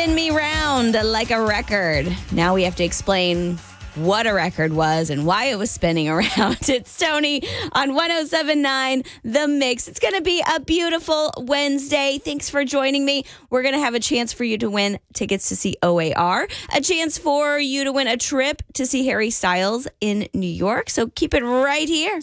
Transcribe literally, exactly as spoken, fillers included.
Spin Me Round like a record. Now we have to explain what a record was and why it was spinning around. It's Tony on one oh seven point nine The Mix. It's going to be a beautiful Wednesday. Thanks for joining me. We're going to have a chance for you to win tickets to see O A R, a chance for you to win a trip to see Harry Styles in New York. So keep it right here.